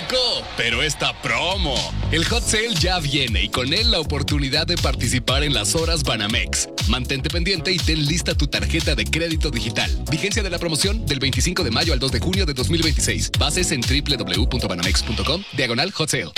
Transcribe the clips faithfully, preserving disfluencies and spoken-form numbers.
rico, pero esta promo. El Hot Sale ya viene y con él la oportunidad de participar en las horas Banamex. Mantente pendiente y ten lista tu tarjeta de crédito digital. Vigencia de la promoción del veinticinco de mayo al dos de junio de dos mil veintiséis. Bases en doble u doble u doble u punto banamex punto com, diagonal Hot Sale.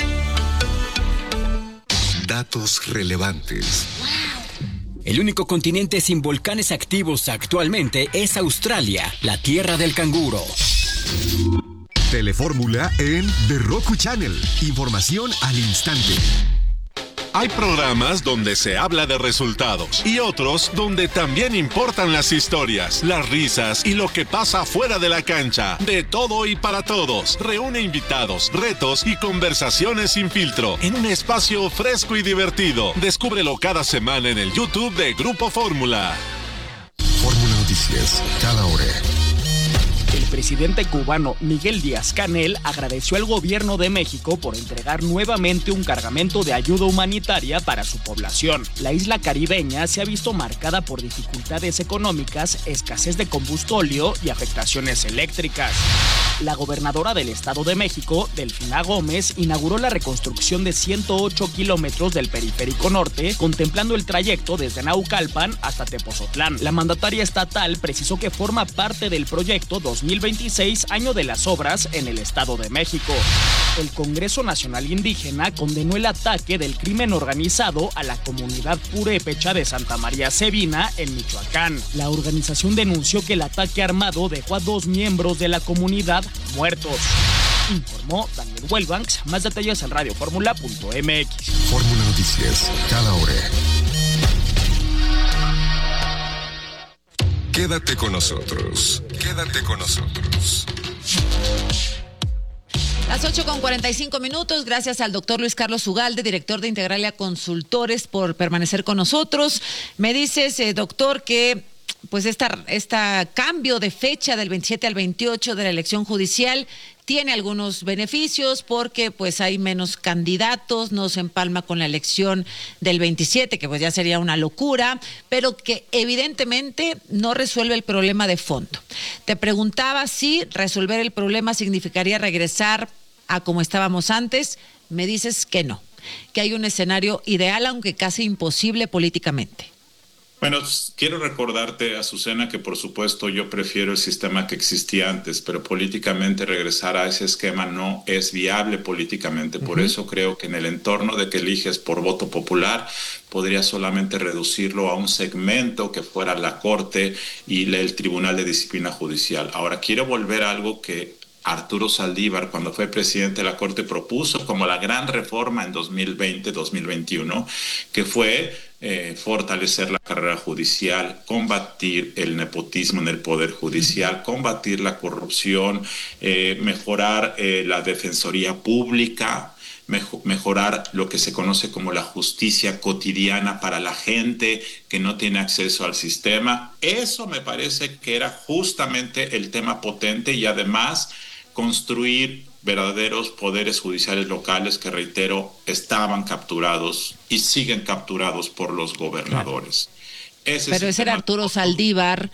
Datos relevantes. El único continente sin volcanes activos actualmente es Australia, la tierra del canguro. Telefórmula en The Roku Channel. Información al instante. Hay programas donde se habla de resultados y otros donde también importan las historias, las risas y lo que pasa fuera de la cancha. De todo y para todos. Reúne invitados, retos y conversaciones sin filtro en un espacio fresco y divertido. Descúbrelo cada semana en el YouTube de Grupo Fórmula. Fórmula Noticias, cada hora. El presidente cubano Miguel Díaz-Canel agradeció al gobierno de México por entregar nuevamente un cargamento de ayuda humanitaria para su población. La isla caribeña se ha visto marcada por dificultades económicas, escasez de combustóleo y afectaciones eléctricas. La gobernadora del Estado de México, Delfina Gómez, inauguró la reconstrucción de ciento ocho kilómetros del Periférico Norte, contemplando el trayecto desde Naucalpan hasta Tepozotlán. La mandataria estatal precisó que forma parte del proyecto dos mil veintiséis, año de las obras en el Estado de México. El Congreso Nacional Indígena condenó el ataque del crimen organizado a la comunidad purépecha de Santa María Sebina, en Michoacán. La organización denunció que el ataque armado dejó a dos miembros de la comunidad muertos. Informó Daniel Huelbanks. Más detalles en radio fórmula punto m x. Fórmula Noticias, cada hora. Quédate con nosotros. Quédate con nosotros. Las ocho con cuarenta y cinco minutos. Gracias al doctor Luis Carlos Ugalde, director de Integralia Consultores, por permanecer con nosotros. Me dices, eh, doctor, que pues esta, esta cambio de fecha del veintisiete al veintiocho de la elección judicial tiene algunos beneficios porque pues hay menos candidatos, no se empalma con la elección del veintisiete, que pues ya sería una locura, pero que evidentemente no resuelve el problema de fondo. Te preguntaba si resolver el problema significaría regresar a como estábamos antes. Me dices que no, que hay un escenario ideal, aunque casi imposible políticamente. Bueno, quiero recordarte, Azucena, que por supuesto yo prefiero el sistema que existía antes, pero políticamente regresar a ese esquema no es viable políticamente. Por uh-huh. eso creo que en el entorno de que eliges por voto popular, podría solamente reducirlo a un segmento que fuera la Corte y el Tribunal de Disciplina Judicial. Ahora, quiero volver a algo que Arturo Saldívar, cuando fue presidente de la Corte, propuso como la gran reforma en dos mil veinte dos mil veintiuno, que fue eh, fortalecer la carrera judicial, combatir el nepotismo en el Poder Judicial, combatir la corrupción, eh, mejorar eh, la defensoría pública, mejorar lo que se conoce como la justicia cotidiana para la gente que no tiene acceso al sistema. Eso me parece que era justamente el tema potente, y además construir verdaderos poderes judiciales locales que, reitero, estaban capturados y siguen capturados por los gobernadores. Ese Pero ese era Arturo Saldívar,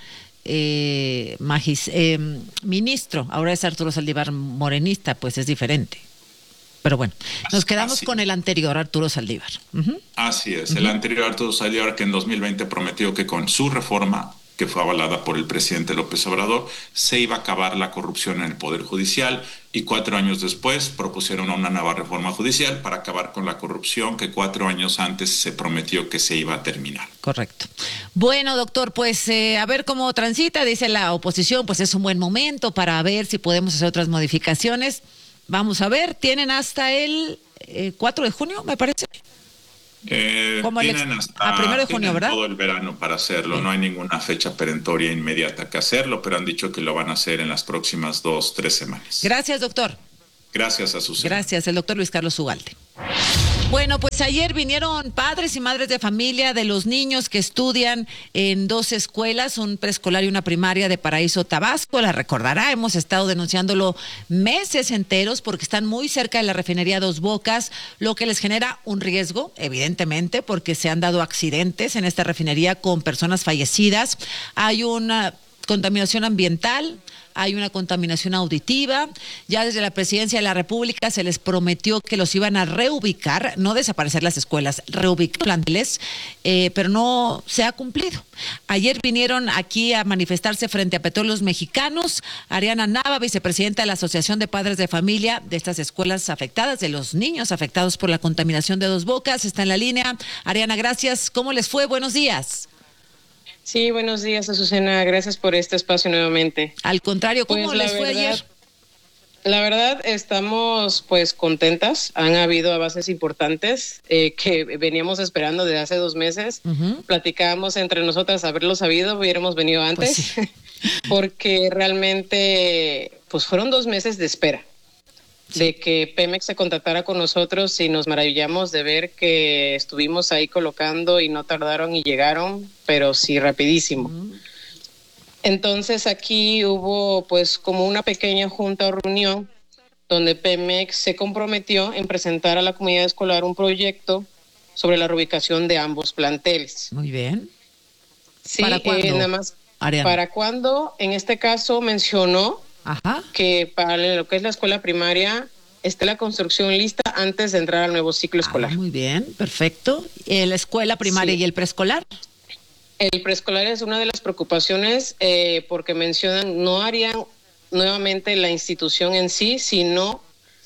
eh, magis, eh, ministro. Ahora es Arturo Saldívar morenista, pues es diferente. Pero bueno, nos quedamos Así. con el anterior Arturo Saldívar. Uh-huh. Así es, uh-huh. el anterior Arturo Saldívar, que en dos mil veinte prometió que con su reforma, que fue avalada por el presidente López Obrador, se iba a acabar la corrupción en el Poder Judicial, y cuatro años después propusieron una nueva reforma judicial para acabar con la corrupción que cuatro años antes se prometió que se iba a terminar. Correcto. Bueno, doctor, pues eh, a ver cómo transita. Dice la oposición, pues es un buen momento para ver si podemos hacer otras modificaciones. Vamos a ver, tienen hasta el eh, cuatro de junio, me parece. Eh, tienen ex... hasta a primero de junio, tienen ¿verdad? todo el verano para hacerlo. Sí. No hay ninguna fecha perentoria inmediata que hacerlo, pero han dicho que lo van a hacer en las próximas dos, tres semanas. Gracias, doctor. Gracias, Azucena. Gracias, el doctor Luis Carlos Ugalde. Bueno, pues ayer vinieron padres y madres de familia de los niños que estudian en dos escuelas, un preescolar y una primaria de Paraíso, Tabasco. La recordará, hemos estado denunciándolo meses enteros porque están muy cerca de la refinería Dos Bocas, lo que les genera un riesgo, evidentemente, porque se han dado accidentes en esta refinería con personas fallecidas. Hay una contaminación ambiental, hay una contaminación auditiva. Ya desde la Presidencia de la República se les prometió que los iban a reubicar, no desaparecer las escuelas, reubicar planteles, eh, pero no se ha cumplido. Ayer vinieron aquí a manifestarse frente a Petróleos Mexicanos Ariana Nava, vicepresidenta de la Asociación de Padres de Familia de estas escuelas afectadas, de los niños afectados por la contaminación de Dos Bocas. Está en la línea. Ariana, gracias. ¿Cómo les fue? Buenos días. Sí, buenos días, Azucena. Gracias por este espacio nuevamente. Al contrario, ¿cómo pues, les fue verdad, ayer? La verdad, estamos pues contentas. Han habido avances importantes eh, que veníamos esperando desde hace dos meses. Uh-huh. Platicábamos entre nosotras, haberlo sabido, hubiéramos venido antes, pues sí. Porque realmente pues fueron dos meses de espera. De que Pemex se contactara con nosotros y nos maravillamos de ver que estuvimos ahí colocando y no tardaron y llegaron, pero sí rapidísimo. Uh-huh. Entonces aquí hubo pues como una pequeña junta o reunión donde Pemex se comprometió en presentar a la comunidad escolar un proyecto sobre la reubicación de ambos planteles. Muy bien. Sí, ¿para cuándo? Eh, nada más. Ariana. ¿Para cuándo? En este caso mencionó Ajá. que para lo que es la escuela primaria esté la construcción lista antes de entrar al nuevo ciclo escolar. Ah, muy bien, perfecto. ¿La escuela primaria sí. y el preescolar? El preescolar es una de las preocupaciones eh, porque mencionan no harían nuevamente la institución en sí, sino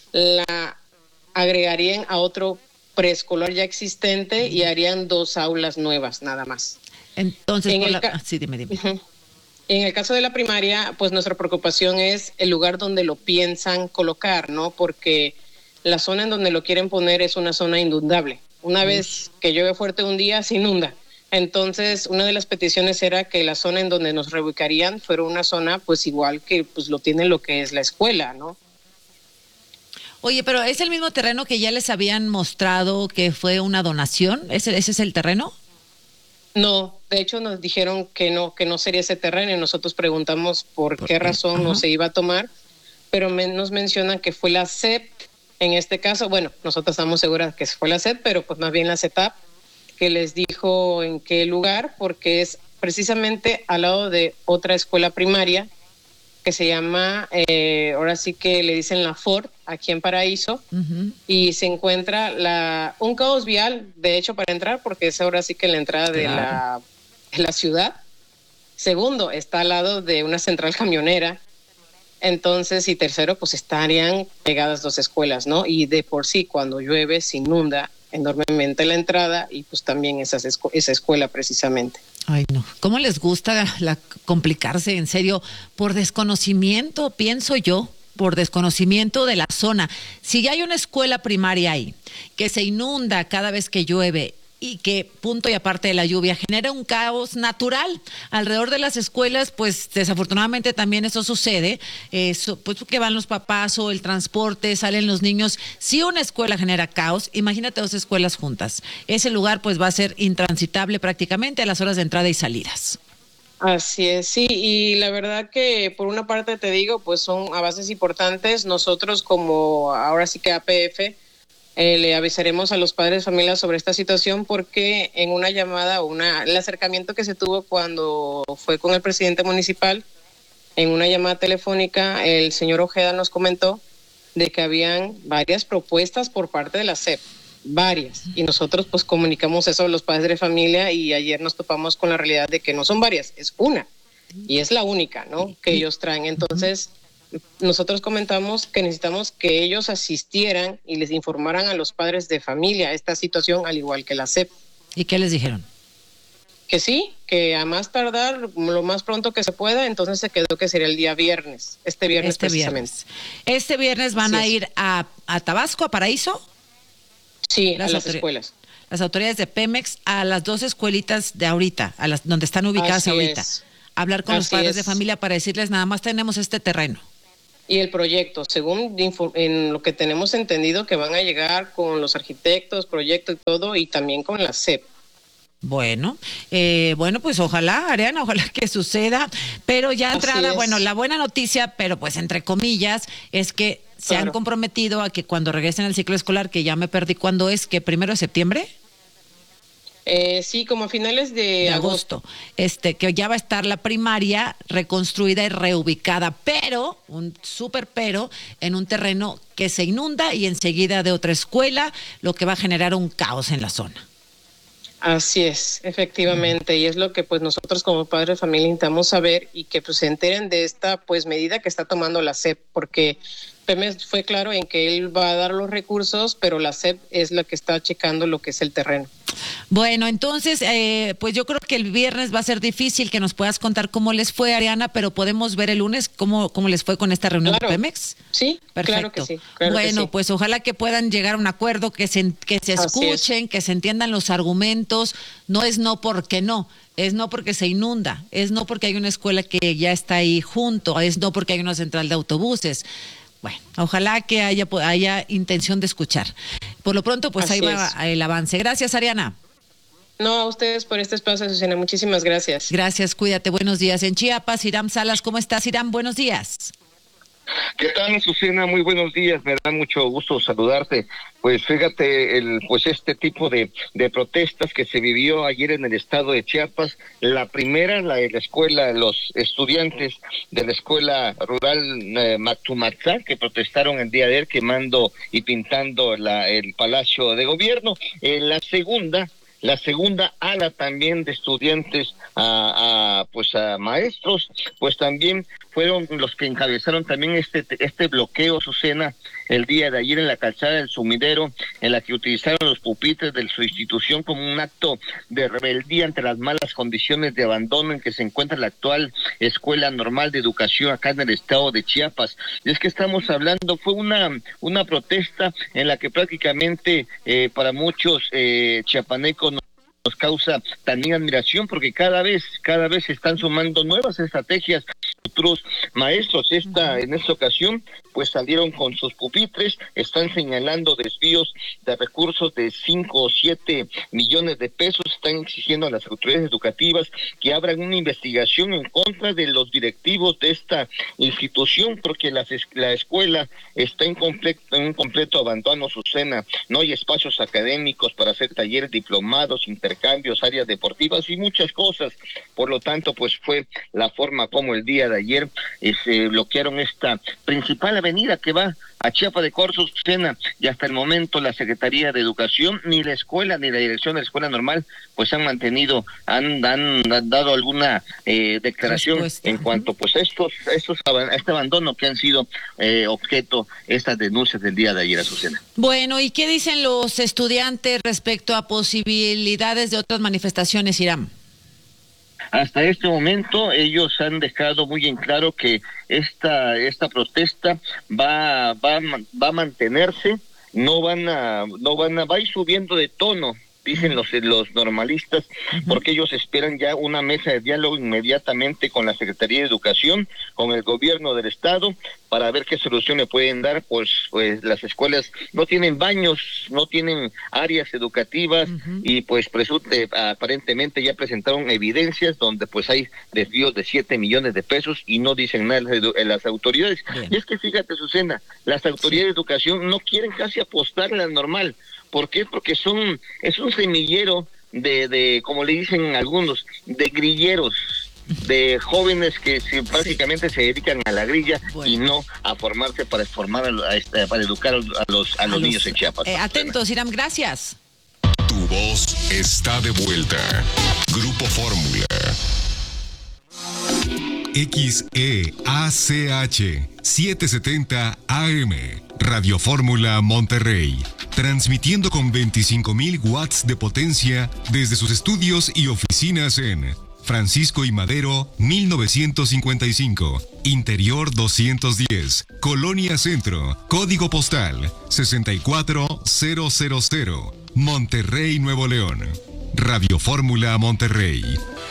la agregarían a otro preescolar ya existente uh-huh. y harían dos aulas nuevas nada más. Entonces, en por el la... ca- ah, sí, dime, dime. Uh-huh. En el caso de la primaria, pues nuestra preocupación es el lugar donde lo piensan colocar, ¿no? Porque la zona en donde lo quieren poner es una zona inundable. Una uh-huh. vez que llueve fuerte un día, se inunda. Entonces, una de las peticiones era que la zona en donde nos reubicarían fuera una zona, pues igual que pues lo tiene lo que es la escuela, ¿no? Oye, pero ¿es el mismo terreno que ya les habían mostrado que fue una donación? ¿Ese, ese es el terreno? No, de hecho nos dijeron que no, que no sería ese terreno y nosotros preguntamos por, ¿Por qué, qué razón Ajá. no se iba a tomar, pero me, nos mencionan que fue la S E P, en este caso, bueno, nosotros estamos seguras que fue la S E P, pero pues más bien la C E T A P, que les dijo en qué lugar, porque es precisamente al lado de otra escuela primaria que se llama, eh, ahora sí que le dicen la Ford, aquí en Paraíso, uh-huh. y se encuentra la un caos vial, de hecho, para entrar, porque es ahora sí que la entrada claro. de, la, de la ciudad. Segundo, está al lado de una central camionera. Entonces, y tercero, pues estarían pegadas dos escuelas, ¿no? Y de por sí, cuando llueve, se inunda enormemente la entrada y pues también esas escu- esa escuela precisamente. Ay, no. ¿Cómo les gusta la, complicarse, en serio? Por desconocimiento, pienso yo, por desconocimiento de la zona. Si ya hay una escuela primaria ahí, que se inunda cada vez que llueve y que, punto y aparte de la lluvia, genera un caos natural alrededor de las escuelas, pues desafortunadamente también eso sucede, eso, pues que van los papás o el transporte, salen los niños. Si una escuela genera caos, imagínate dos escuelas juntas. Ese lugar pues va a ser intransitable prácticamente a las horas de entrada y salidas. Así es, sí, y la verdad que por una parte te digo, pues son avances importantes. Nosotros como ahora sí que A P F, Eh, le avisaremos a los padres de familia sobre esta situación porque en una llamada, una, el acercamiento que se tuvo cuando fue con el presidente municipal, en una llamada telefónica, el señor Ojeda nos comentó de que habían varias propuestas por parte de la S E P, varias, y nosotros pues comunicamos eso a los padres de familia y ayer nos topamos con la realidad de que no son varias, es una, y es la única, ¿no?, que ellos traen. Entonces, nosotros comentamos que necesitamos que ellos asistieran y les informaran a los padres de familia esta situación, al igual que la S E P. ¿Y qué les dijeron? Que sí, que a más tardar, lo más pronto que se pueda. Entonces se quedó que sería el día viernes, este viernes este precisamente. Viernes. ¿Este viernes van Así a ir a, a Tabasco, a Paraíso? Sí, las a las autor- escuelas. Las autoridades de Pemex a las dos escuelitas de ahorita, a las donde están ubicadas Así ahorita. Es. Hablar con Así los padres es. de familia para decirles nada más tenemos este terreno. Y el proyecto, según en lo que tenemos entendido, que van a llegar con los arquitectos, proyecto y todo, y también con la S E P. Bueno, eh, bueno, pues ojalá, Ariana, ojalá que suceda, pero ya entrada, bueno, la buena noticia, pero pues entre comillas, es que se claro. han comprometido a que cuando regresen al ciclo escolar, que ya me perdí, ¿cuándo es? ¿Que primero de septiembre? Eh, sí, como a finales de, de agosto. agosto, este, que ya va a estar la primaria reconstruida y reubicada, pero, un súper pero, en un terreno que se inunda y enseguida de otra escuela, lo que va a generar un caos en la zona. Así es, efectivamente, y es lo que pues nosotros como padres de familia intentamos saber y que pues se enteren de esta pues medida que está tomando la S E P, porque Pemex fue claro en que él va a dar los recursos, pero la S E P es la que está checando lo que es el terreno. Bueno, entonces, eh, pues yo creo que el viernes va a ser difícil que nos puedas contar cómo les fue, Ariana, pero podemos ver el lunes cómo, cómo les fue con esta reunión Claro. de Pemex. Sí, perfecto. claro que sí. Claro bueno, que sí. pues ojalá que puedan llegar a un acuerdo, que se, que se escuchen, que se entiendan los argumentos. No es no porque no, es no porque se inunda, es no porque hay una escuela que ya está ahí junto, es no porque hay una central de autobuses. Bueno, ojalá que haya, haya intención de escuchar. Por lo pronto, pues Así ahí va es. el avance. Gracias, Ariana. No, a ustedes por este espacio, Azucena, muchísimas gracias. Gracias, cuídate, buenos días. En Chiapas, Iram Salas, ¿cómo estás, Iram? Buenos días. ¿Qué tal, Azucena? Muy buenos días, me da mucho gusto saludarte. Pues fíjate, el, pues este tipo de, de protestas que se vivió ayer en el estado de Chiapas, la primera, la de la escuela, los estudiantes de la escuela rural eh, Mactumatzá, que protestaron el día de ayer quemando y pintando la, el Palacio de Gobierno. En la segunda, la segunda ala también de estudiantes a, a pues a maestros, pues también fueron los que encabezaron también este este bloqueo, Azucena, el día de ayer en la calzada del Sumidero, en la que utilizaron los pupitres de su institución como un acto de rebeldía ante las malas condiciones de abandono en que se encuentra la actual Escuela Normal de Educación acá en el estado de Chiapas. Y es que estamos hablando, fue una una protesta en la que prácticamente eh, para muchos eh, chiapanecos no nos causa también admiración, porque cada vez, cada vez se están sumando nuevas estrategias. Otros maestros esta, en esta ocasión, pues salieron con sus pupitres, están señalando desvíos de recursos de cinco o siete millones de pesos, están exigiendo a las autoridades educativas que abran una investigación en contra de los directivos de esta institución, porque la, la escuela está en completo, en un completo abandono, Azucena. No hay espacios académicos para hacer talleres, diplomados, intercambios, áreas deportivas y muchas cosas. Por lo tanto, pues fue la forma como el día de ayer eh, se bloquearon esta principal avenida que va a Chiapa de Corzo, Azucena, y hasta el momento la Secretaría de Educación, ni la escuela, ni la dirección de la Escuela Normal, pues han mantenido, han, han, han dado alguna eh, declaración Respuesta. en cuanto pues a estos, estos, a este abandono que han sido eh, objeto estas denuncias del día de ayer, Azucena. Bueno, ¿y qué dicen los estudiantes respecto a posibilidades de otras manifestaciones, Iram? Hasta este momento ellos han dejado muy en claro que esta esta protesta va va va a mantenerse, no van a no van a va a ir subiendo de tono, dicen los los normalistas, porque ellos esperan ya una mesa de diálogo inmediatamente con la Secretaría de Educación, con el gobierno del estado, para ver qué solución le pueden dar. Pues pues las escuelas no tienen baños, no tienen áreas educativas, uh-huh. y pues presunte, aparentemente ya presentaron evidencias donde pues hay desvíos de siete millones de pesos y no dicen nada las, las autoridades. Bien. Y es que fíjate, Azucena, las autoridades sí. de educación no quieren casi apostar a la normal. ¿Por qué? Porque son es un semillero de, de como le dicen algunos, de grilleros, de jóvenes que se, prácticamente sí. se dedican a la grilla, bueno. y no a formarse para formar a, a, para educar a los a, a los niños en Chiapas. Eh, atentos, Iram, gracias. Tu voz está de vuelta. Grupo Fórmula. X E A C H setecientos setenta A M Radio Fórmula Monterrey, transmitiendo con veinticinco mil watts de potencia desde sus estudios y oficinas en Francisco y Madero mil novecientos cincuenta y cinco, Interior doscientos diez, Colonia Centro, Código Postal sesenta y cuatro mil, Monterrey, Nuevo León. Radio Fórmula Monterrey.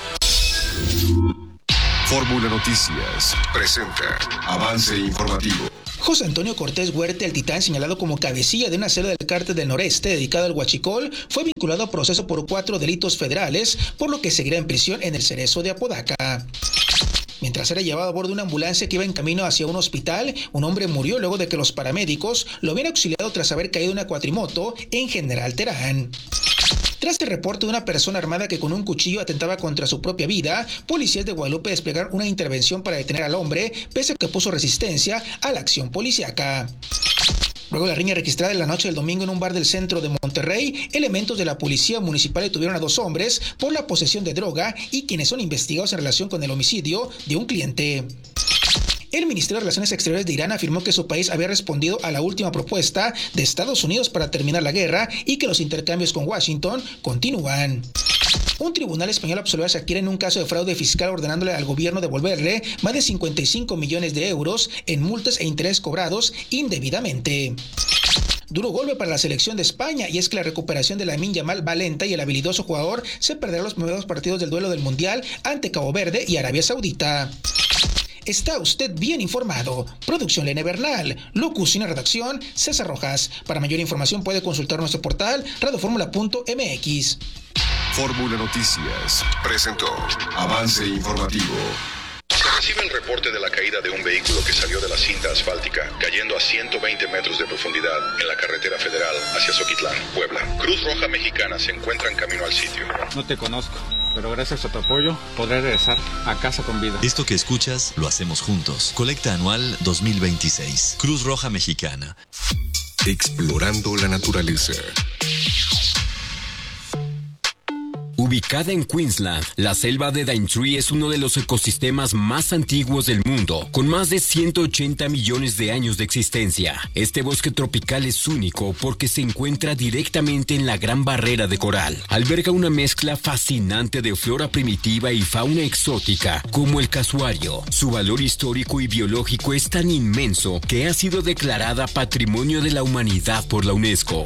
Fórmula Noticias presenta avance informativo. José Antonio Cortés Huerta, el Titán, señalado como cabecilla de una celda del Cártel del Noreste dedicado al huachicol, fue vinculado a proceso por cuatro delitos federales, por lo que seguirá en prisión en el Cerezo de Apodaca. Mientras era llevado a bordo de una ambulancia que iba en camino hacia un hospital, un hombre murió luego de que los paramédicos lo habían auxiliado tras haber caído en una cuatrimoto en General Terán. Tras el reporte de una persona armada que con un cuchillo atentaba contra su propia vida, policías de Guadalupe desplegaron una intervención para detener al hombre, pese a que puso resistencia a la acción policíaca. Luego de la riña registrada en la noche del domingo en un bar del centro de Monterrey, elementos de la policía municipal detuvieron a dos hombres por la posesión de droga y quienes son investigados en relación con el homicidio de un cliente. El Ministerio de Relaciones Exteriores de Irán afirmó que su país había respondido a la última propuesta de Estados Unidos para terminar la guerra y que los intercambios con Washington continúan. Un tribunal español absolvió a Shakira en un caso de fraude fiscal ordenándole al gobierno devolverle más de cincuenta y cinco millones de euros en multas e intereses cobrados indebidamente. Duro golpe para la selección de España, y es que la recuperación de Lamine Yamal va lenta y el habilidoso jugador se perderá los primeros partidos del duelo del Mundial ante Cabo Verde y Arabia Saudita. Está usted bien informado. Producción Lene Bernal. Locución y redacción César Rojas. Para mayor información puede consultar nuestro portal radioformula punto m x. Fórmula Noticias presentó Avance Informativo. Se recibe el reporte de la caída de un vehículo que salió de la cinta asfáltica, cayendo a ciento veinte metros de profundidad en la carretera federal hacia Zoquitlán, Puebla. Cruz Roja Mexicana se encuentra en camino al sitio. No te conozco, pero gracias a tu apoyo podré regresar a casa con vida. Esto que escuchas lo hacemos juntos. Colecta anual dos mil veintiséis. Cruz Roja Mexicana. Explorando la naturaleza. Ubicada en Queensland, la selva de Daintree es uno de los ecosistemas más antiguos del mundo, con más de ciento ochenta millones de años de existencia. Este bosque tropical es único porque se encuentra directamente en la Gran Barrera de Coral. Alberga una mezcla fascinante de flora primitiva y fauna exótica, como el casuario. Su valor histórico y biológico es tan inmenso que ha sido declarada Patrimonio de la Humanidad por la UNESCO.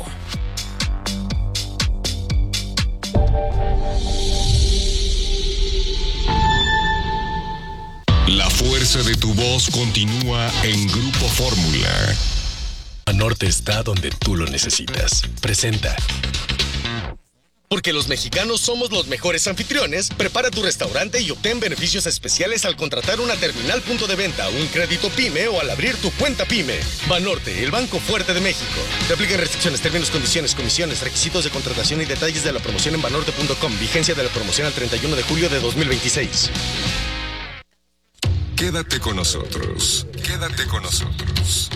La fuerza de tu voz continúa en Grupo Fórmula. Banorte está donde tú lo necesitas. Presenta. Porque los mexicanos somos los mejores anfitriones, prepara tu restaurante y obtén beneficios especiales al contratar una terminal punto de venta, un crédito PYME o al abrir tu cuenta PYME. Banorte, el banco fuerte de México. Te aplican restricciones, términos, condiciones, comisiones, requisitos de contratación y detalles de la promoción en banorte punto com. Vigencia de la promoción al treinta y uno de julio de dos mil veintiséis. Quédate con nosotros. Quédate con nosotros.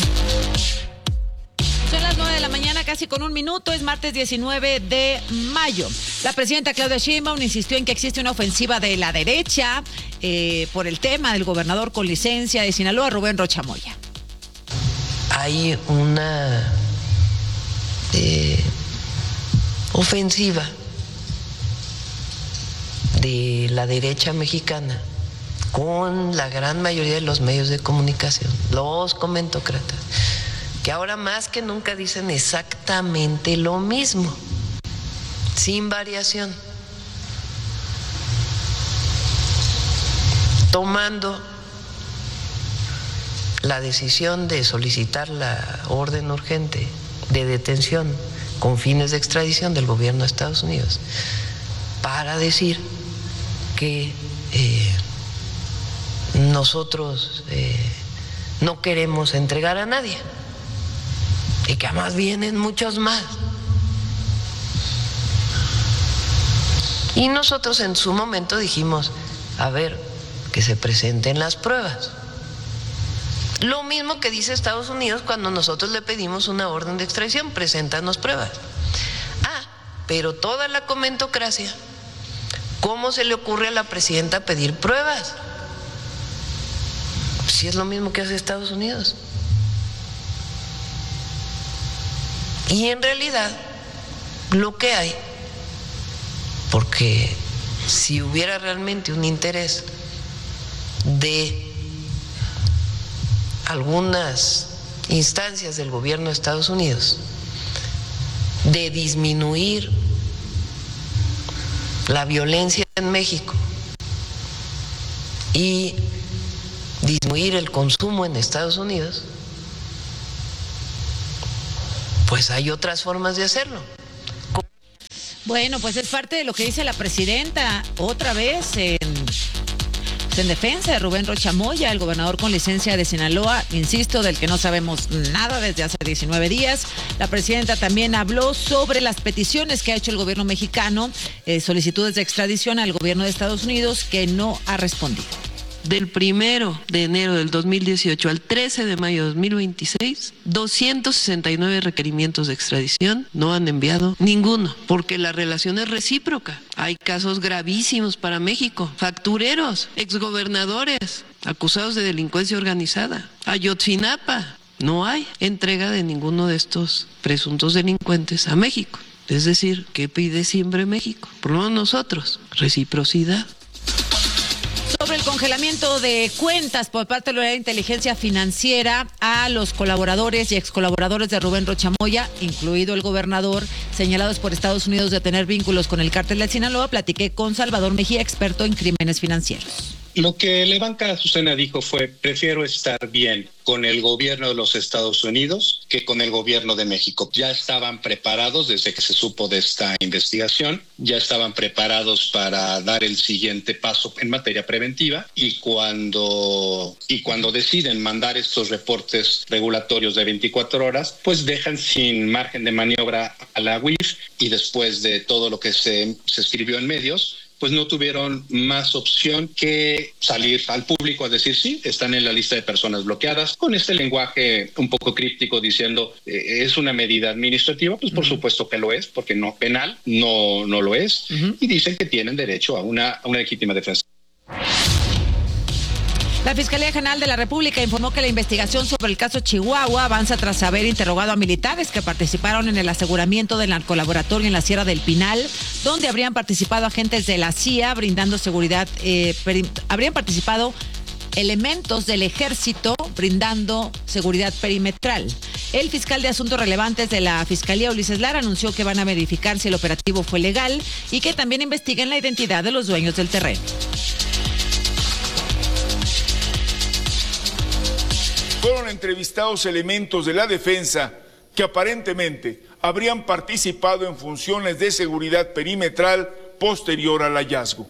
Son las nueve de la mañana, casi con un minuto. Es martes diecinueve de mayo. La presidenta Claudia Sheinbaum insistió en que existe una ofensiva de la derecha eh, por el tema del gobernador con licencia de Sinaloa, Rubén Rocha Moya. Hay una eh, ofensiva de la derecha mexicana con la gran mayoría de los medios de comunicación, los comentócratas, que ahora más que nunca dicen exactamente lo mismo, sin variación, tomando la decisión de solicitar la orden urgente de detención con fines de extradición del gobierno de Estados Unidos para decir que eh, nosotros eh, no queremos entregar a nadie y que además vienen muchos más. Y nosotros en su momento dijimos, a ver, que se presenten las pruebas. Lo mismo que dice Estados Unidos cuando nosotros le pedimos una orden de extradición, preséntanos pruebas. Ah, pero toda la comentocracia, ¿cómo se le ocurre a la presidenta pedir pruebas? Si es lo mismo que hace Estados Unidos. Y en realidad, lo que hay, porque si hubiera realmente un interés de algunas instancias del gobierno de Estados Unidos de disminuir la violencia en México y disminuir el consumo en Estados Unidos, pues hay otras formas de hacerlo. Bueno, pues es parte de lo que dice la presidenta otra vez en En defensa de Rubén Rocha Moya, el gobernador con licencia de Sinaloa, insisto, del que no sabemos nada desde hace diecinueve días, la presidenta también habló sobre las peticiones que ha hecho el gobierno mexicano, eh, solicitudes de extradición al gobierno de Estados Unidos, que no ha respondido. Del primero de enero del dos mil dieciocho al trece de mayo de dos mil veintiséis, doscientos sesenta y nueve requerimientos de extradición, no han enviado ninguno, porque la relación es recíproca. Hay casos gravísimos para México, factureros, exgobernadores, acusados de delincuencia organizada. Ayotzinapa, no hay entrega de ninguno de estos presuntos delincuentes a México. Es decir, ¿qué pide siempre México? Por lo menos nosotros, reciprocidad. Sobre el congelamiento de cuentas por parte de la inteligencia financiera a los colaboradores y excolaboradores de Rubén Rocha Moya, incluido el gobernador, señalados por Estados Unidos de tener vínculos con el cártel de Sinaloa, platiqué con Salvador Mejía, experto en crímenes financieros. Lo que Levanca Azucena dijo fue: prefiero estar bien con el gobierno de los Estados Unidos que con el gobierno de México. Ya estaban preparados desde que se supo de esta investigación, ya estaban preparados para dar el siguiente paso en materia preventiva, y cuando, y cuando deciden mandar estos reportes regulatorios de veinticuatro horas, pues dejan sin margen de maniobra a la U I F, y después de todo lo que se, se escribió en medios, pues no tuvieron más opción que salir al público a decir sí, están en la lista de personas bloqueadas, con este lenguaje un poco críptico diciendo eh, es una medida administrativa. Pues por uh-huh. supuesto que lo es, porque no penal, no, no lo es, uh-huh. y dicen que tienen derecho a una, a una legítima defensa. La Fiscalía General de la República informó que la investigación sobre el caso Chihuahua avanza tras haber interrogado a militares que participaron en el aseguramiento del narcolaboratorio en la Sierra del Pinal, donde habrían participado agentes de la C I A brindando seguridad, eh, peri- habrían participado elementos del ejército brindando seguridad perimetral. El fiscal de Asuntos Relevantes de la Fiscalía, Ulises Lara, anunció que van a verificar si el operativo fue legal y que también investiguen la identidad de los dueños del terreno. Fueron entrevistados elementos de la defensa que aparentemente habrían participado en funciones de seguridad perimetral posterior al hallazgo.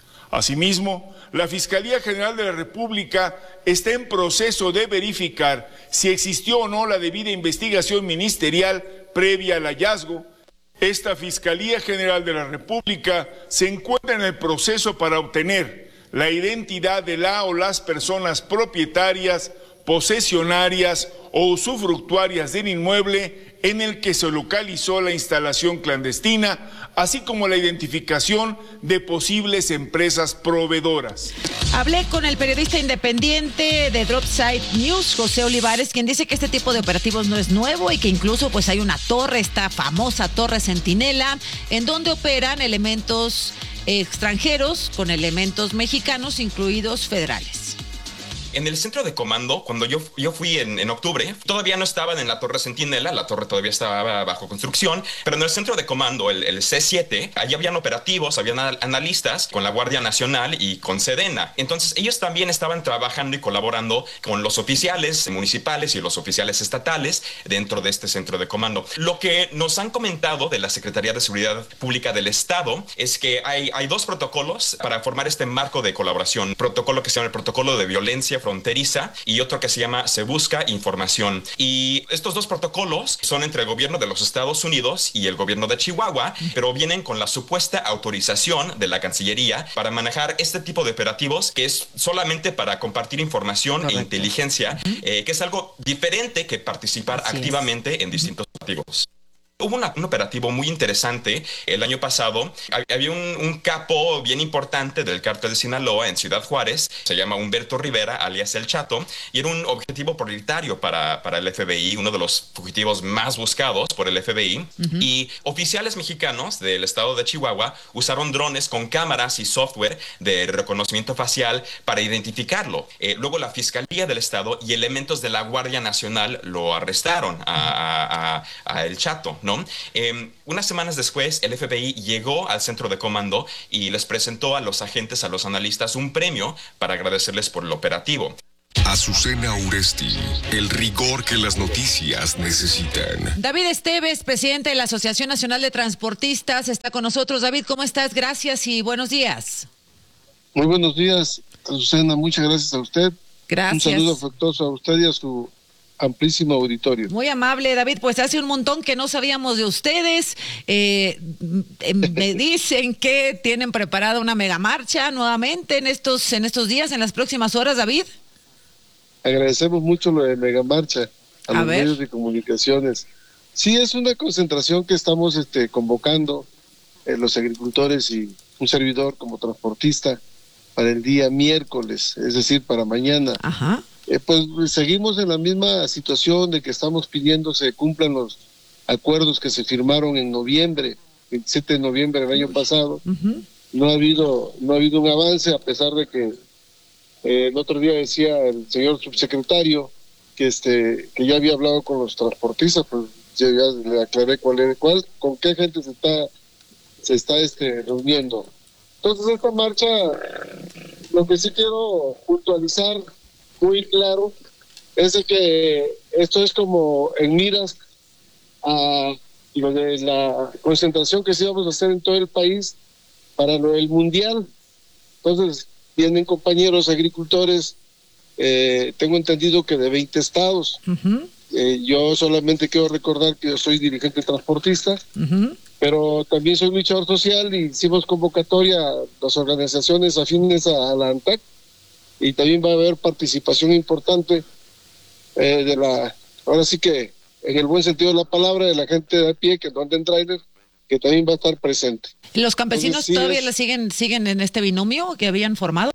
Asimismo, la Fiscalía General de la República está en proceso de verificar si existió o no la debida investigación ministerial previa al hallazgo. Esta Fiscalía General de la República se encuentra en el proceso para obtener la identidad de la o las personas propietarias, posesionarias o usufructuarias del inmueble en el que se localizó la instalación clandestina, así como la identificación de posibles empresas proveedoras. Hablé con el periodista independiente de Dropside News, José Olivares, quien dice que este tipo de operativos no es nuevo y que incluso pues hay una torre, esta famosa Torre Centinela, en donde operan elementos extranjeros con elementos mexicanos, incluidos federales. En el centro de comando, cuando yo, yo fui en, en octubre, todavía no estaban en la Torre Centinela, la torre todavía estaba bajo construcción, pero en el centro de comando, el, el C siete, allí habían operativos, habían analistas con la Guardia Nacional y con Sedena. Entonces ellos también estaban trabajando y colaborando con los oficiales municipales y los oficiales estatales dentro de este centro de comando. Lo que nos han comentado de la Secretaría de Seguridad Pública del Estado es que hay, hay dos protocolos para formar este marco de colaboración. Protocolo que se llama el Protocolo de Violencia Fronteriza y otro que se llama Se Busca Información. Y estos dos protocolos son entre el gobierno de los Estados Unidos y el gobierno de Chihuahua, pero vienen con la supuesta autorización de la Cancillería para manejar este tipo de operativos, que es solamente para compartir información Correcto. E inteligencia, eh, que es algo diferente que participar Así activamente es. En distintos operativos. Hubo una, un operativo muy interesante el año pasado. Había un, un capo bien importante del cártel de Sinaloa en Ciudad Juárez, se llama Humberto Rivera, alias El Chato, y era un objetivo prioritario para, para el F B I, uno de los fugitivos más buscados por el F B I. Uh-huh. Y oficiales mexicanos del estado de Chihuahua usaron drones con cámaras y software de reconocimiento facial para identificarlo. Eh, luego la Fiscalía del Estado y elementos de la Guardia Nacional lo arrestaron a, a, a El Chato, ¿no? Eh, unas semanas después, el F B I llegó al centro de comando y les presentó a los agentes, a los analistas, un premio para agradecerles por el operativo. Azucena Uresti, el rigor que las noticias necesitan. David Esteves, presidente de la Asociación Nacional de Transportistas, está con nosotros. David, ¿cómo estás? Gracias y buenos días. Muy buenos días. Azucena, muchas gracias a usted. Gracias. Un saludo afectuoso a usted y a su amplísimo auditorio. Muy amable, David. Pues hace un montón que no sabíamos de ustedes. Eh, me dicen que tienen preparada una megamarcha nuevamente en estos, en estos días, en las próximas horas, David. Agradecemos mucho lo de megamarcha a, a los ver. medios de comunicaciones. Sí, es una concentración que estamos este, convocando eh, los agricultores y un servidor como transportista para el día miércoles, es decir, para mañana. Ajá. Eh, pues seguimos en la misma situación de que estamos pidiendo se cumplan los acuerdos que se firmaron en noviembre, veintisiete de noviembre del año pasado. Uh-huh. No ha habido no ha habido un avance, a pesar de que eh, el otro día decía el señor subsecretario que este que ya había hablado con los transportistas, pues ya, ya le aclaré cuál era cuál, con qué gente se está se está este reuniendo. Entonces esta marcha, lo que sí quiero puntualizar muy claro es de que esto es como en miras a lo de la concentración que sí vamos a hacer en todo el país para lo del mundial. Entonces vienen compañeros agricultores, eh, tengo entendido que de veinte estados. Uh-huh. eh, yo solamente quiero recordar que yo soy dirigente transportista, uh-huh. pero también soy luchador social y hicimos convocatoria a las organizaciones afines a, a la ANTAC, y también va a haber participación importante eh, de la, ahora sí que en el buen sentido de la palabra, de la gente de a pie que no anda en trailer, que también va a estar presente. ¿Los campesinos Entonces, sí todavía es... le siguen siguen en este binomio que habían formado?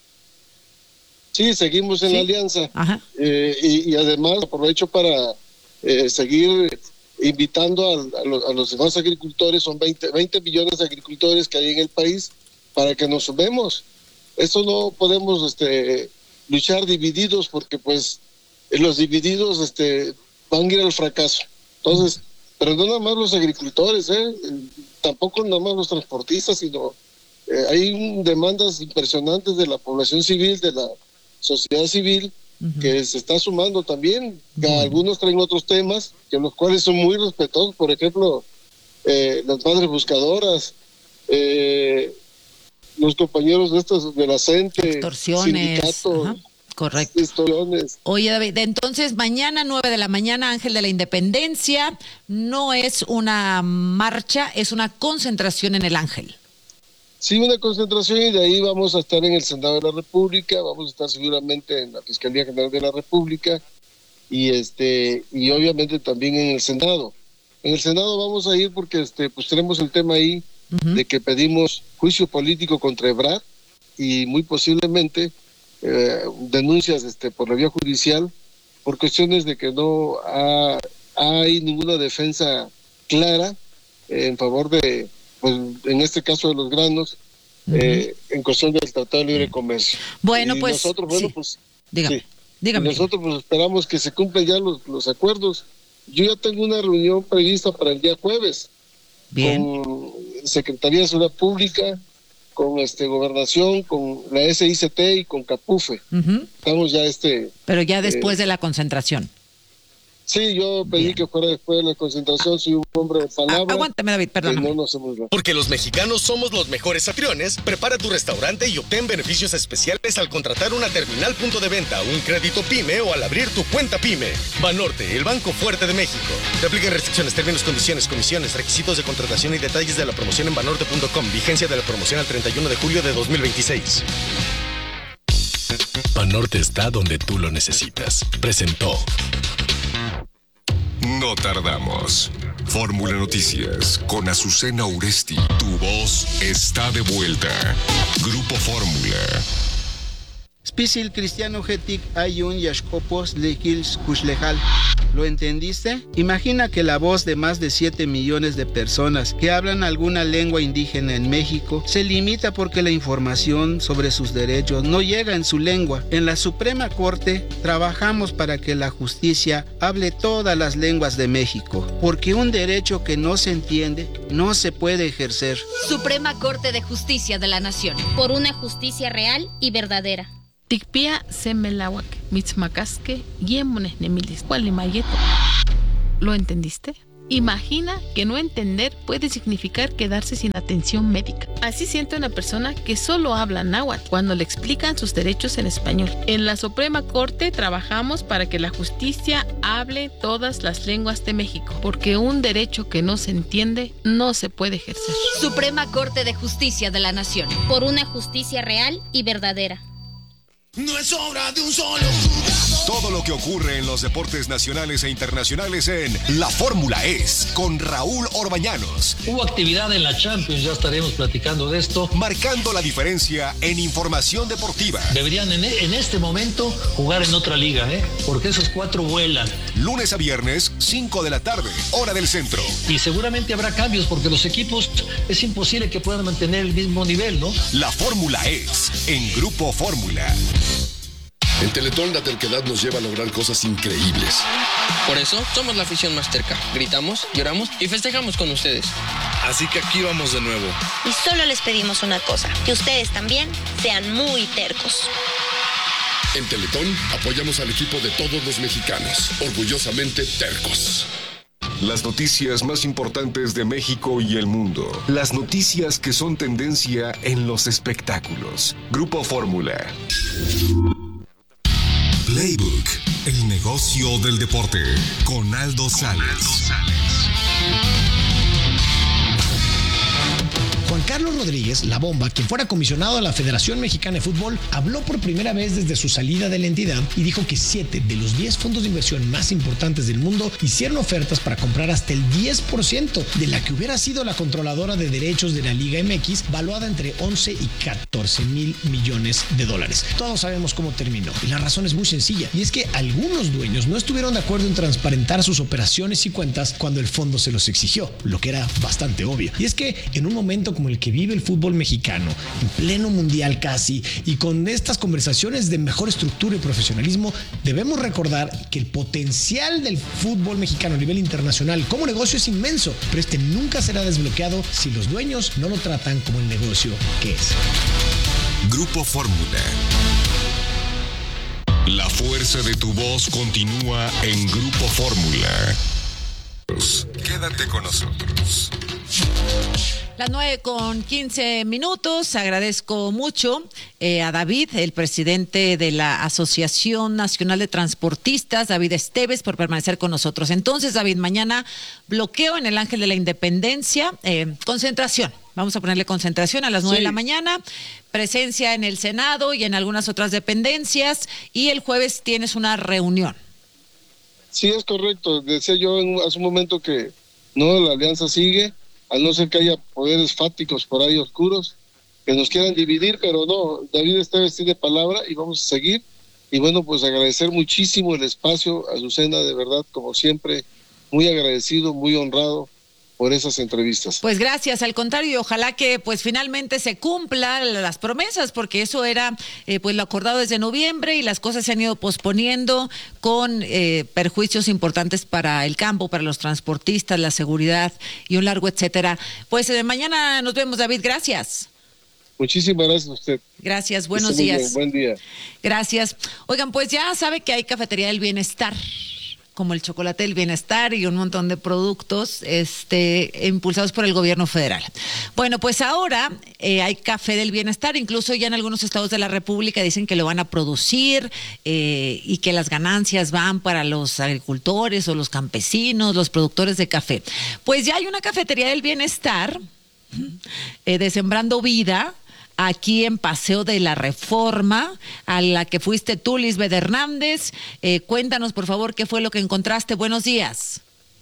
Sí, seguimos en ¿Sí? la alianza. Ajá. Eh, y, y además aprovecho para eh, seguir invitando a, a, los, a los demás agricultores, son veinte, veinte millones de agricultores que hay en el país, para que nos sumemos. Esto no podemos este, luchar divididos, porque pues los divididos este, van a ir al fracaso. Entonces, pero no nada más los agricultores, ¿eh? tampoco nada más los transportistas, sino eh, hay demandas impresionantes de la población civil, de la sociedad civil, uh-huh. que se está sumando también. Que uh-huh. Algunos traen otros temas, que los cuales son muy respetuosos, por ejemplo, eh, las madres buscadoras, eh, los compañeros de estos de la CENTE, extorsiones, sindicatos, ajá, correcto. Extorsiones. Oye, David, entonces mañana nueve de la mañana, Ángel de la Independencia, no es una marcha, es una concentración en el Ángel. Sí, una concentración, y de ahí vamos a estar en el Senado de la República, vamos a estar seguramente en la Fiscalía General de la República y este y obviamente también en el Senado. En el Senado vamos a ir porque este pues tenemos el tema ahí uh-huh. de que pedimos juicio político contra Ebrard y muy posiblemente eh, denuncias este por la vía judicial por cuestiones de que no ha, hay ninguna defensa clara eh, en favor de, pues en este caso de los granos, uh-huh. eh, en cuestión del Tratado de Libre Comercio. Bueno, y pues nosotros, bueno, sí. pues dígame, sí. dígame. Y nosotros pues esperamos que se cumplan ya los, los acuerdos. Yo ya tengo una reunión prevista para el día jueves. Bien. Con Secretaría de Seguridad Pública, con este Gobernación, con la S I C T y con CAPUFE. Uh-huh. Estamos ya este... Pero ya después eh, de la concentración. Sí, yo pedí Bien. que fuera después de la concentración, soy un hombre de palabra. Ah, aguántame, David, perdón. No nos hemos... Porque los mexicanos somos los mejores anfitriones, prepara tu restaurante y obtén beneficios especiales al contratar una terminal punto de venta, un crédito PYME o al abrir tu cuenta PYME. Banorte, el banco fuerte de México. Te aplican restricciones, términos, condiciones, comisiones, requisitos de contratación y detalles de la promoción en banorte punto com. Vigencia de la promoción al treinta y uno de julio de dos mil veintiséis. Banorte está donde tú lo necesitas. Presentó. No tardamos. Fórmula Noticias con Azucena Uresti. Tu voz está de vuelta. Grupo Fórmula. Spisil cristiano getik ayun yashkopos lekils kushlejal. ¿Lo entendiste? Imagina que la voz de más de siete millones de personas que hablan alguna lengua indígena en México se limita porque la información sobre sus derechos no llega en su lengua. En la Suprema Corte trabajamos para que la justicia hable todas las lenguas de México, porque un derecho que no se entiende no se puede ejercer. Suprema Corte de Justicia de la Nación. Por una justicia real y verdadera. Tikpia semelawak, mitzmacasque, yemones nemilis, cualimayeto. ¿Lo entendiste? Imagina que no entender puede significar quedarse sin atención médica. Así siente una persona que solo habla náhuatl cuando le explican sus derechos en español. En la Suprema Corte trabajamos para que la justicia hable todas las lenguas de México, porque un derecho que no se entiende no se puede ejercer. Suprema Corte de Justicia de la Nación. Por una justicia real y verdadera. No es obra de un solo jugador. Todo lo que ocurre en los deportes nacionales e internacionales en La Fórmula Es, con Raúl Orbañanos. Hubo actividad en la Champions, ya estaremos platicando de esto. Marcando la diferencia en información deportiva. Deberían en, en este momento jugar en otra liga, ¿eh? Porque esos cuatro vuelan. Lunes a viernes, cinco de la tarde, hora del centro. Y seguramente habrá cambios porque los equipos es imposible que puedan mantener el mismo nivel, ¿no? La Fórmula Es, en Grupo Fórmula. En Teletón la terquedad nos lleva a lograr cosas increíbles. Por eso somos la afición más terca. Gritamos, lloramos y festejamos con ustedes. Así que aquí vamos de nuevo. Y solo les pedimos una cosa, que ustedes también sean muy tercos. En Teletón apoyamos al equipo de todos los mexicanos, orgullosamente tercos. Las noticias más importantes de México y el mundo. Las noticias que son tendencia en los espectáculos. Grupo Fórmula. Playbook, el negocio del deporte, con Aldo Sales. Juan Carlos Rodríguez, La Bomba, quien fuera comisionado a la Federación Mexicana de Fútbol, habló por primera vez desde su salida de la entidad y dijo que siete de los diez fondos de inversión más importantes del mundo hicieron ofertas para comprar hasta el diez por ciento de la que hubiera sido la controladora de derechos de la Liga M X, valuada entre once y catorce mil millones de dólares. Todos sabemos cómo terminó y la razón es muy sencilla, y es que algunos dueños no estuvieron de acuerdo en transparentar sus operaciones y cuentas cuando el fondo se los exigió, lo que era bastante obvio. Y es que en un momento como el que vive el fútbol mexicano, en pleno mundial casi, y con estas conversaciones de mejor estructura y profesionalismo, debemos recordar que el potencial del fútbol mexicano a nivel internacional como negocio es inmenso, pero este nunca será desbloqueado si los dueños no lo tratan como el negocio que es. Grupo Fórmula. La fuerza de tu voz continúa en Grupo Fórmula. Quédate con nosotros. Las nueve con quince minutos. Agradezco mucho eh, a David, el presidente de la Asociación Nacional de Transportistas, David Esteves, por permanecer con nosotros. Entonces, David, mañana bloqueo en el Ángel de la Independencia, eh, concentración. Vamos a ponerle concentración a las nueve sí. de la mañana, presencia en el Senado y en algunas otras dependencias, y el jueves tienes una reunión. Sí, es correcto. Decía yo en, hace un momento que no, la alianza sigue, a no ser que haya poderes fáticos por ahí oscuros que nos quieran dividir, pero no, David está vestido de palabra y vamos a seguir. Y bueno, pues agradecer muchísimo el espacio, Azucena, de verdad, como siempre, muy agradecido, muy honrado por esas entrevistas. Pues gracias, al contrario, y ojalá que pues finalmente se cumplan las promesas, porque eso era eh, pues lo acordado desde noviembre y las cosas se han ido posponiendo con eh, perjuicios importantes para el campo, para los transportistas, la seguridad y un largo etcétera. Pues eh, mañana nos vemos, David, gracias. Muchísimas gracias a usted. Gracias, buenos días. Buen día. Gracias. Oigan, pues ya sabe que hay Cafetería del Bienestar, como el chocolate del bienestar y un montón de productos este, impulsados por el gobierno federal. Bueno, pues ahora eh, hay café del bienestar, incluso ya en algunos estados de la República dicen que lo van a producir eh, y que las ganancias van para los agricultores o los campesinos, los productores de café. Pues ya hay una cafetería del bienestar eh, de Sembrando Vida, aquí en Paseo de la Reforma, a la que fuiste tú, Lisbeth Hernández. Eh, cuéntanos, por favor, qué fue lo que encontraste. Buenos días.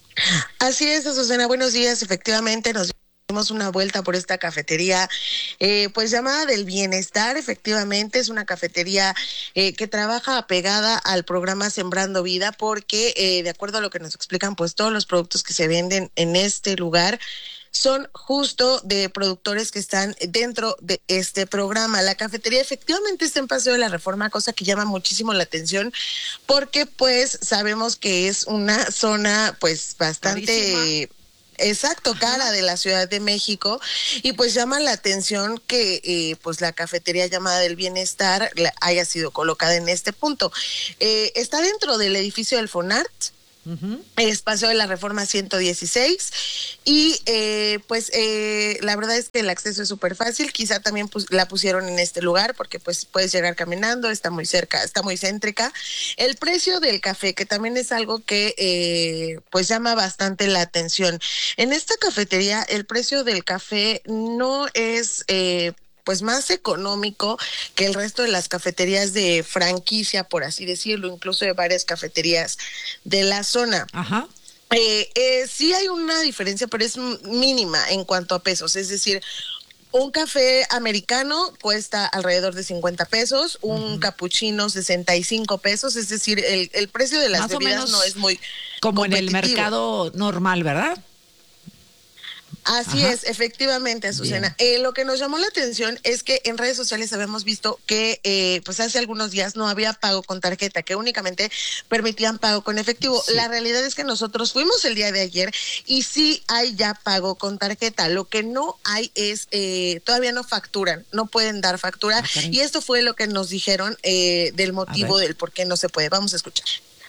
Así es, Azucena, buenos días. Efectivamente, nos dimos una vuelta por esta cafetería, eh, pues llamada del Bienestar. Efectivamente, es una cafetería eh, que trabaja apegada al programa Sembrando Vida, porque eh, de acuerdo a lo que nos explican, pues todos los productos que se venden en este lugar son justo de productores que están dentro de este programa. La cafetería efectivamente está en Paseo de la Reforma, cosa que llama muchísimo la atención, porque pues sabemos que es una zona pues bastante... Carísima. Exacto, cara de la Ciudad de México, y pues llama la atención que eh, pues la cafetería llamada del Bienestar la, haya sido colocada en este punto. Eh, está dentro del edificio del Fonart. Uh-huh. Es Paseo de la Reforma ciento dieciséis y eh, pues eh, la verdad es que el acceso es súper fácil, quizá también pues, la pusieron en este lugar porque pues puedes llegar caminando, está muy cerca, está muy céntrica. El precio del café, que también es algo que eh, pues llama bastante la atención. En esta cafetería el precio del café no es... Eh, pues más económico que el resto de las cafeterías de franquicia, por así decirlo, incluso de varias cafeterías de la zona. Ajá. Eh, eh, sí hay una diferencia, pero es mínima en cuanto a pesos, es decir, un café americano cuesta alrededor de cincuenta pesos, un uh-huh. capuchino sesenta y cinco pesos, es decir, el, el precio de las más bebidas o menos no es muy como en el mercado normal, ¿verdad? Así Ajá. es, efectivamente, Azucena. Eh, lo que nos llamó la atención es que en redes sociales habíamos visto que eh, pues hace algunos días no había pago con tarjeta, que únicamente permitían pago con efectivo. Sí. La realidad es que nosotros fuimos el día de ayer y sí hay ya pago con tarjeta. Lo que no hay es, eh, todavía no facturan, no pueden dar factura. Ah, y esto fue lo que nos dijeron eh, del motivo del por qué no se puede. Vamos a escuchar.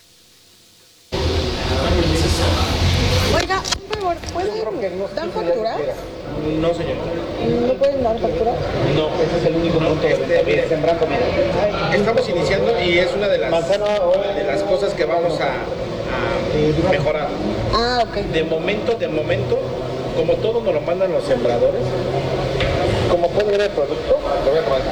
Oiga, por favor, ¿pueden dar factura? No, señorita. ¿No pueden dar factura? No, ese es el único punto este, de mire, sembrando, mire. Estamos iniciando y es una de las, de las cosas que vamos a, a mejorar. Ah, ok. De momento, de momento, como todo nos lo mandan los sembradores, como puede ver el producto, lo voy a tomar.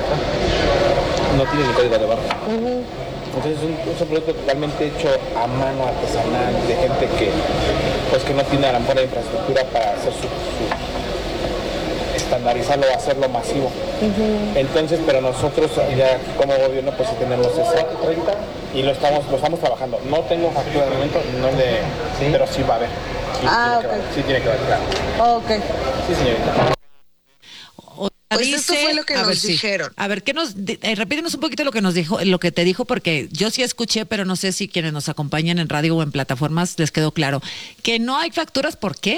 No tiene ni código de barra. Uh-huh. Entonces es un, es un producto totalmente hecho a mano, artesanal, de gente que pues que no tiene a la mejor infraestructura para hacer su, su estandarizarlo o hacerlo masivo. Uh-huh. Entonces, pero nosotros ya como gobierno pues sí tenemos ese treinta y lo estamos lo estamos trabajando. No tengo factura de momento, no le, ¿sí? Pero sí va a haber. Sí, ah, tiene okay. que, sí tiene que haber, claro. Ok. Sí, señorita. Pues dice, esto fue lo que a nos ver, sí. dijeron. A ver, ¿qué nos eh, repítenos un poquito lo que nos dijo, lo que te dijo, porque yo sí escuché, pero no sé si quienes nos acompañan en radio o en plataformas les quedó claro. Que no hay facturas, ¿por qué?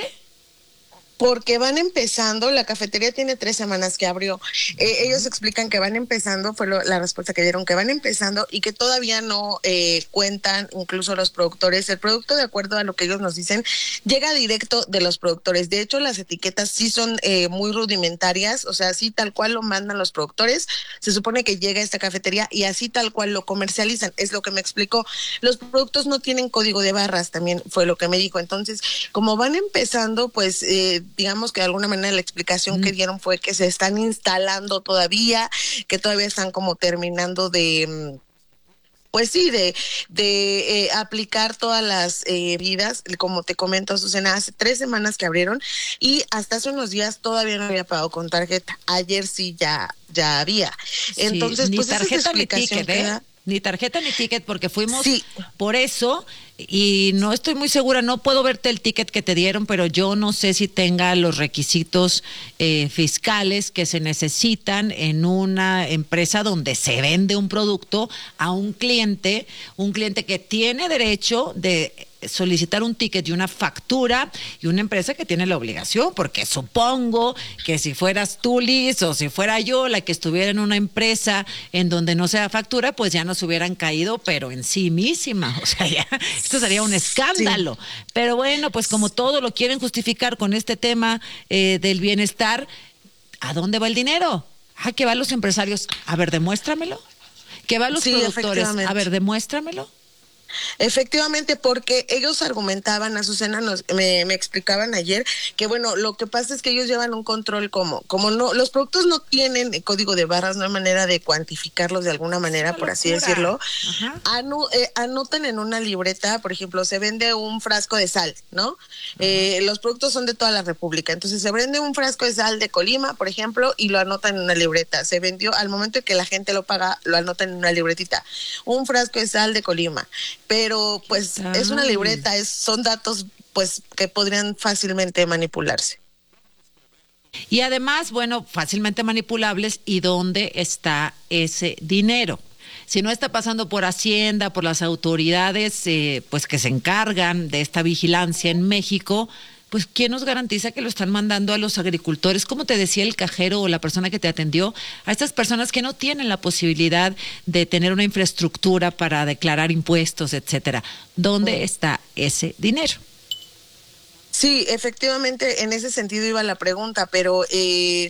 Porque van empezando, la cafetería tiene tres semanas que abrió. Eh, ellos explican que van empezando, fue lo, la respuesta que dieron, que van empezando y que todavía no eh, cuentan incluso los productores. El producto, de acuerdo a lo que ellos nos dicen, llega directo de los productores. De hecho, las etiquetas sí son eh, muy rudimentarias, o sea, así tal cual lo mandan los productores. Se supone que llega a esta cafetería y así tal cual lo comercializan, es lo que me explicó. Los productos no tienen código de barras, también fue lo que me dijo. Entonces, como van empezando, pues... Eh, digamos que de alguna manera la explicación mm. que dieron fue que se están instalando todavía, que todavía están como terminando de... Pues sí, de, de eh, aplicar todas las eh, vidas, como te comento, Susana, hace tres semanas que abrieron y hasta hace unos días todavía no había pagado con tarjeta. Ayer sí ya, ya había. Entonces, sí, ni pues tarjeta esa es ni ticket, ¿eh? da. Ni tarjeta ni ticket, porque fuimos sí. por eso y no estoy muy segura, no puedo verte el ticket que te dieron, pero yo no sé si tenga los requisitos eh, fiscales que se necesitan en una empresa donde se vende un producto a un cliente, un cliente que tiene derecho de solicitar un ticket y una factura y una empresa que tiene la obligación, porque supongo que si fueras tú, Liz, o si fuera yo la que estuviera en una empresa en donde no sea factura, pues ya nos hubieran caído, pero en sí misma, o sea, ya esto sería un escándalo. Sí. Pero bueno, pues como todo lo quieren justificar con este tema eh, del bienestar, ¿a dónde va el dinero? Ah, que van los empresarios, a ver, demuéstramelo. Que van los sí, productores, a ver, demuéstramelo. Efectivamente, porque ellos argumentaban, Azucena, nos, me, me explicaban ayer que bueno, lo que pasa es que ellos llevan un control como, como no, los productos no tienen código de barras, no hay manera de cuantificarlos de alguna manera, por así decirlo. Anu, eh, anotan en una libreta, por ejemplo, se vende un frasco de sal, ¿no? Eh, los productos son de toda la República, entonces se vende un frasco de sal de Colima, por ejemplo, y lo anotan en una libreta. Se vendió, al momento de que la gente lo paga, lo anotan en una libretita. Un frasco de sal de Colima. Pero pues Ay. es una libreta, es, son datos pues que podrían fácilmente manipularse. Y además, bueno, fácilmente manipulables. ¿Y dónde está ese dinero? Si no está pasando por Hacienda, por las autoridades eh, pues que se encargan de esta vigilancia en México, pues ¿quién nos garantiza que lo están mandando a los agricultores? Como te decía el cajero o la persona que te atendió, a estas personas que no tienen la posibilidad de tener una infraestructura para declarar impuestos, etcétera. ¿Dónde está ese dinero? Sí, efectivamente, en ese sentido iba la pregunta, pero eh,